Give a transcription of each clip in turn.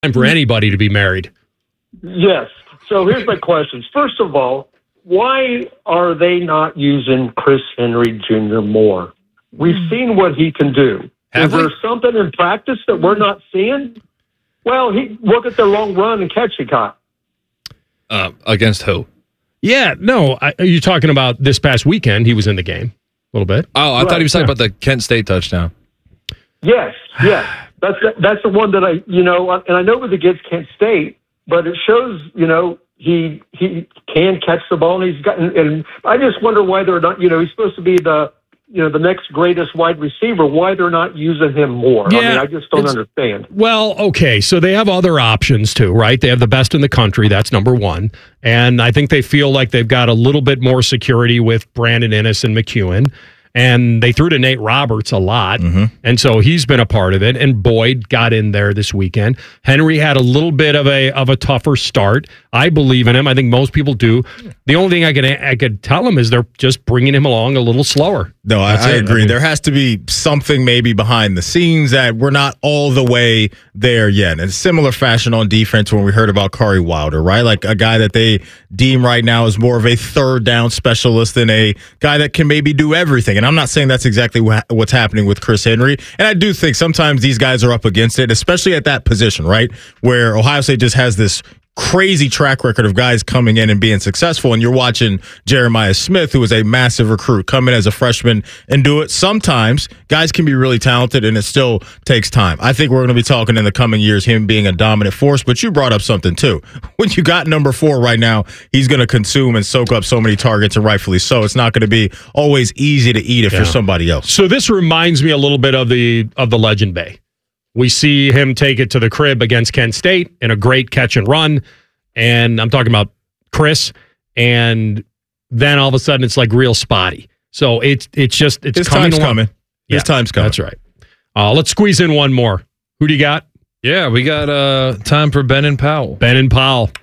time for anybody to be married. Yes. So here's my questions. First of all, why are they not using Chris Henry Jr. more? We've seen what he can do. Is there something in practice that we're not seeing? Well, look at the long run and catch he caught. Against who? Yeah, no. Are you talking about this past weekend? He was in the game a little bit. Oh, I thought he was talking about the Kent State touchdown. Yes. That's the one that and I know it was against Kent State, but it shows, he can catch the ball, and and I just wonder why they're not, he's supposed to be the next greatest wide receiver, why they're not using him more. Yeah, I just don't understand. Well, okay, so they have other options too, right? They have the best in the country, that's number one. And I think they feel like they've got a little bit more security with Brandon Inniss and McEwen. And they threw to Nate Roberts a lot. Mm-hmm. And so he's been a part of it. And Boyd got in there this weekend. Henry had a little bit of a tougher start. I believe in him. I think most people do. The only thing I could tell him is they're just bringing him along a little slower. No, I agree. There has to be something maybe behind the scenes that we're not all the way there yet. In a similar fashion on defense when we heard about Corey Wilder, right? Like a guy that they deem right now as more of a third down specialist than a guy that can maybe do everything. And I'm not saying that's exactly what's happening with Chris Henry. And I do think sometimes these guys are up against it, especially at that position, right? Where Ohio State just has this crazy track record of guys coming in and being successful, and you're watching Jeremiah Smith, who is a massive recruit, come in as a freshman and do it. Sometimes guys can be really talented, and it still takes time. I think we're going to be talking in the coming years him being a dominant force, but you brought up something too. When you got number 4 right now, he's going to consume and soak up so many targets, and rightfully so. It's not going to be always easy to eat if you're somebody else. So this reminds me a little bit of the Legend Bay. We see him take it to the crib against Kent State in a great catch and run. And I'm talking about Chris. And then all of a sudden it's like real spotty. So it's his coming. Time's coming. Yeah, his time's coming. That's right. Let's squeeze in one more. Who do you got? Yeah, we got time for Ben and Powell. Ben and Powell.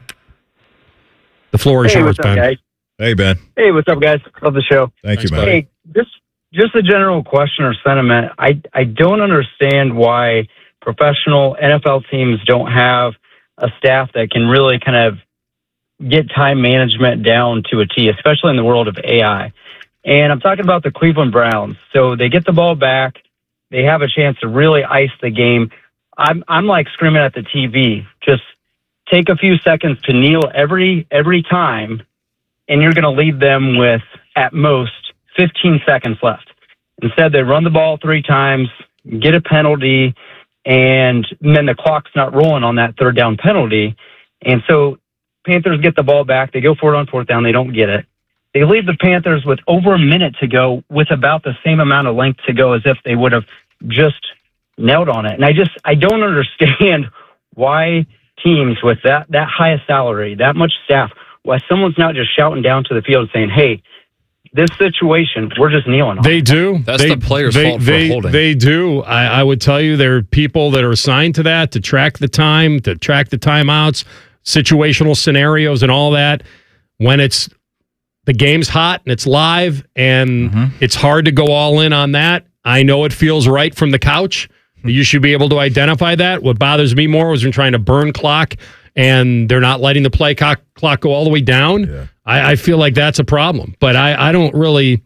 The floor is yours, Ben. Guys? Hey, Ben. Hey, what's up, guys? Love the show. Thanks, you, man. Hey, just a general question or sentiment. I don't understand why professional NFL teams don't have a staff that can really kind of get time management down to a T, especially in the world of AI. And I'm talking about the Cleveland Browns. So they get the ball back. They have a chance to really ice the game. I'm like screaming at the TV. Just take a few seconds to kneel every time, and you're going to leave them with, at most, 15 seconds left. Instead, they run the ball 3 times, get a penalty, and then the clock's not rolling on that third down penalty. And so Panthers get the ball back. They go for it on 4th down. They don't get it. They leave the Panthers with over a minute to go with about the same amount of length to go as if they would have just knelt on it. And I don't understand why teams with that high a salary, that much staff, why someone's not just shouting down to the field saying, hey, this situation, we're just kneeling on. They do. That's the player's fault for holding. They do. I would tell you there are people that are assigned to that, to track the time, to track the timeouts, situational scenarios and all that. When the game's hot and it's live and it's hard to go all in on that. I know it feels right from the couch. You should be able to identify that. What bothers me more was when trying to burn clock and they're not letting the play clock go all the way down. Yeah. I feel like that's a problem. But I don't really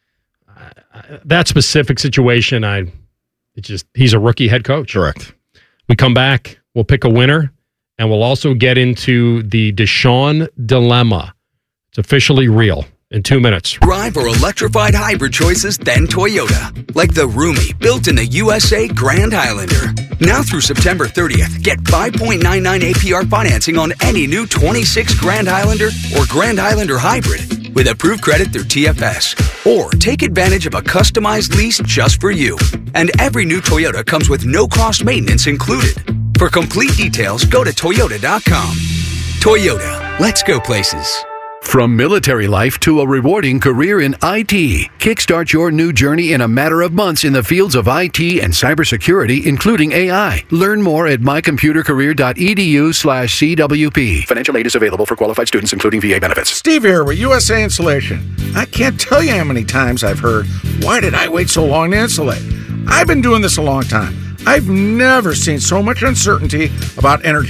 that specific situation. He's a rookie head coach. Correct. We come back. We'll pick a winner, and we'll also get into the Deshaun dilemma. It's officially real. In 2 minutes. Drive or electrified hybrid choices, then Toyota. Like the roomy, built in the USA Grand Highlander. Now through September 30th, get 5.99 APR financing on any new 26 Grand Highlander or Grand Highlander hybrid with approved credit through TFS. Or take advantage of a customized lease just for you. And every new Toyota comes with no-cost maintenance included. For complete details, go to Toyota.com. Toyota, let's go places. From military life to a rewarding career in IT, kickstart your new journey in a matter of months in the fields of IT and cybersecurity, including AI. Learn more at mycomputercareer.edu/CWP. Financial aid is available for qualified students, including VA benefits. Steve here with USA Insulation. I can't tell you how many times I've heard, why did I wait so long to insulate? I've been doing this a long time. I've never seen so much uncertainty about energy